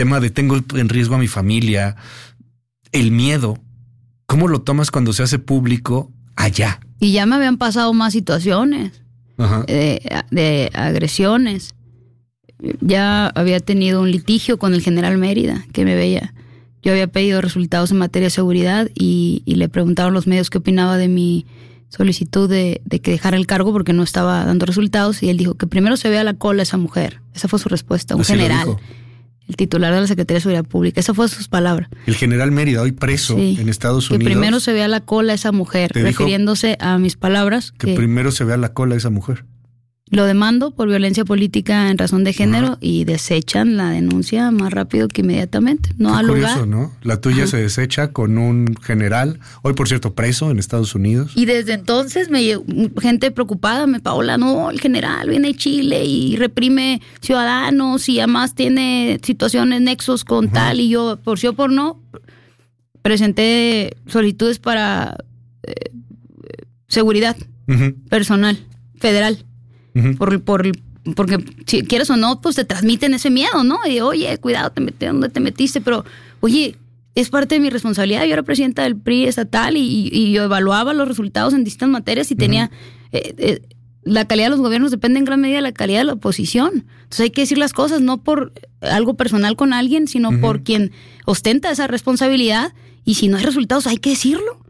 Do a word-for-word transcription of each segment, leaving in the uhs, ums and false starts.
tema de tengo en riesgo a mi familia, el miedo, ¿cómo lo tomas cuando se hace público allá? Y ya me habían pasado más situaciones Ajá. de, de agresiones. Ya había tenido un litigio con el general Mérida, que me veía. Yo había pedido resultados en materia de seguridad y, y le preguntaron los medios qué opinaba de mi solicitud de, de que dejara el cargo porque no estaba dando resultados, y él dijo que primero se vea la cola esa mujer. Esa fue su respuesta, un Así general, el titular de la Secretaría de Seguridad Pública. Esas fueron sus palabras. El general Mérida, hoy preso Sí, en Estados que Unidos. Que primero se vea la cola esa mujer, refiriéndose a mis palabras. Que, que primero se vea la cola esa mujer. Lo demando por violencia política en razón de género. Ajá. Y desechan la denuncia más rápido que inmediatamente. No al lugar. Curioso, ¿no? La tuya Ajá. se desecha con un general, hoy por cierto preso en Estados Unidos. Y desde entonces me llegó gente preocupada, me Paola, no, el general viene de Chile y reprime ciudadanos y además tiene situaciones, nexos con Ajá. tal, y yo, por sí o por no, presenté solicitudes para eh, seguridad Ajá. personal, federal. Uh-huh. Por, por, porque si quieres o no, pues te transmiten ese miedo, ¿no? Y oye, cuidado, te metí, ¿dónde te metiste? Pero, oye, es parte de mi responsabilidad. Yo era presidenta del P R I estatal y, y yo evaluaba los resultados en distintas materias y uh-huh. tenía... Eh, eh, la calidad de los gobiernos depende en gran medida de la calidad de la oposición. Entonces hay que decir las cosas no por algo personal con alguien, sino uh-huh. por quien ostenta esa responsabilidad. Y si no hay resultados, hay que decirlo.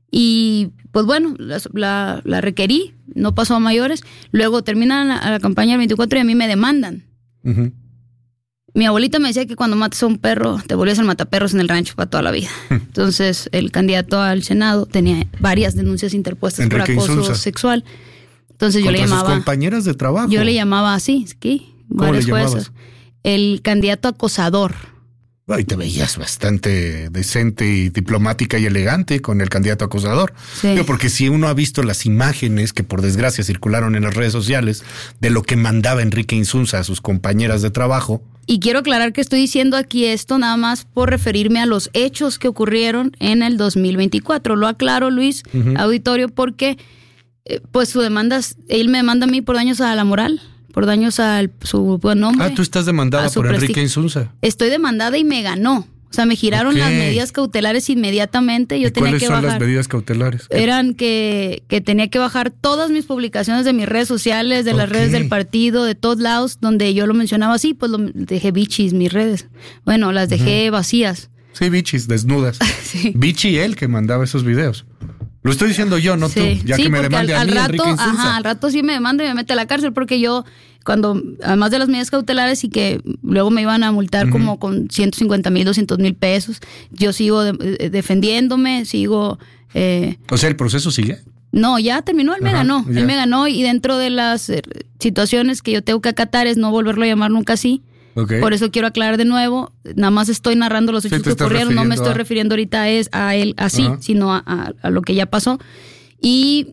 Y pues bueno, la, la, la requerí, no pasó a mayores. Luego termina la, la campaña del veinticuatro y a mí me demandan. Uh-huh. Mi abuelita me decía que cuando matas a un perro te volvías al mataperros en el rancho para toda la vida. Uh-huh. Entonces el candidato al Senado tenía varias denuncias interpuestas Enrique por acoso Insulza. sexual. Entonces yo le llamaba... sus compañeras de trabajo. Yo le llamaba así, ¿sí? Varias cosas. El candidato acosador. Y te veías bastante decente y diplomática y elegante con el candidato acosador. Sí. Pero porque si uno ha visto las imágenes que por desgracia circularon en las redes sociales de lo que mandaba Enrique Insunza a sus compañeras de trabajo. Y quiero aclarar que estoy diciendo aquí esto nada más por referirme a los hechos que ocurrieron en el dos mil veinticuatro. Lo aclaro, Luis, uh-huh. auditorio, porque eh, pues su demanda, él me demanda a mí por daños a la moral. Por daños a su buen nombre. Ah, tú estás demandada por Enrique prestigio. Insunza. Estoy demandada y me ganó. O sea, me giraron okay. las medidas cautelares inmediatamente. Yo ¿Y tenía cuáles que son bajar, las medidas cautelares? Eran que, que tenía que bajar todas mis publicaciones de mis redes sociales, de okay. las redes del partido, de todos lados, donde yo lo mencionaba así, pues lo dejé bichis, mis redes. Bueno, las dejé uh-huh. vacías. Sí, bichis, desnudas. sí. Bichi él que mandaba esos videos. Lo estoy diciendo yo, no sí. tú, ya sí, que me demande al, a mí, al rato, Enrique Insunza. Ajá, al rato sí me demanda y me mete a la cárcel porque yo, cuando, además de las medidas cautelares y que luego me iban a multar uh-huh. como con ciento cincuenta mil, doscientos mil pesos, yo sigo de, de, defendiéndome, sigo... Eh, o sea, ¿el proceso sigue? No, ya terminó, él me Ajá, ganó, ya. él me ganó y dentro de las eh, situaciones que yo tengo que acatar es no volverlo a llamar nunca así. Okay. Por eso quiero aclarar de nuevo, nada más estoy narrando los hechos sí, que ocurrieron, no me estoy a... refiriendo ahorita a, es, a él así, uh-huh. sino a, a, a lo que ya pasó. Y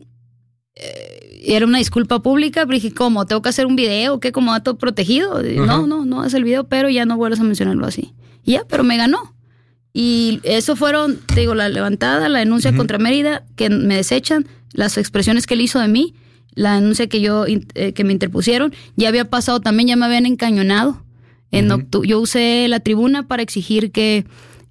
eh, era una disculpa pública, pero dije, ¿cómo? ¿Tengo que hacer un video? ¿Qué? ¿Como dato protegido? Uh-huh. No, no, no hace el video, pero ya no vuelvas a mencionarlo así. Y ya, pero me ganó. Y eso fueron, te digo, la levantada, la denuncia uh-huh. contra Mérida, que me desechan, las expresiones que él hizo de mí, la denuncia que yo eh, que me interpusieron. Ya había pasado también, ya me habían encañonado. En uh-huh. octu- yo usé la tribuna para exigir que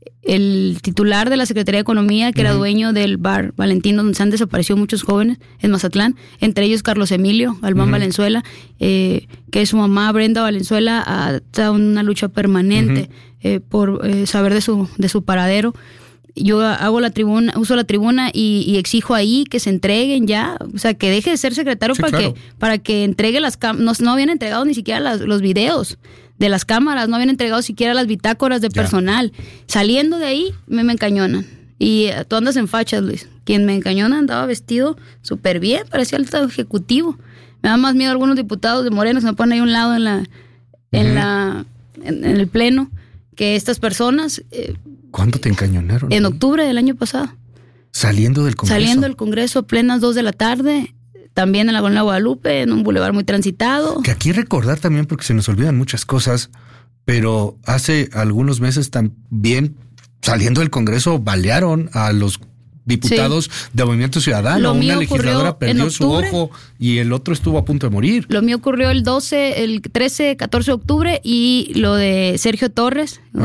el titular de la Secretaría de Economía, que uh-huh. era dueño del bar Valentino, donde se han desaparecido muchos jóvenes en Mazatlán, entre ellos Carlos Emilio Albán uh-huh. Valenzuela, eh, que su mamá Brenda Valenzuela ha estado en una lucha permanente uh-huh. eh, por eh, saber de su de su paradero. Yo hago la tribuna, uso la tribuna y, y exijo ahí que se entreguen ya, o sea, que deje de ser secretario sí, para claro. que para que entregue las cámaras. No, no habían entregado ni siquiera las, los videos de las cámaras, no habían entregado siquiera las bitácoras de ya. personal. Saliendo de ahí, me, me encañonan. Y tú andas en fachas, Luis. Quien me encañona andaba vestido súper bien, parecía alto ejecutivo. Me da más miedo algunos diputados de Morena que se me ponen ahí a un lado en la, uh-huh. en la, en, en el pleno, que estas personas. Eh, ¿Cuándo te encañonaron? En octubre del año pasado. ¿Saliendo del Congreso? Saliendo del Congreso, plenas dos de la tarde, también en la Colonia Guadalupe, en un bulevar muy transitado. Que aquí recordar también, porque se nos olvidan muchas cosas, pero hace algunos meses también, saliendo del Congreso, balearon a los diputados sí. de Movimiento Ciudadano. Una legisladora perdió su ojo y el otro estuvo a punto de morir. Lo mío ocurrió el doce, el trece, catorce de octubre y lo de Sergio Torres,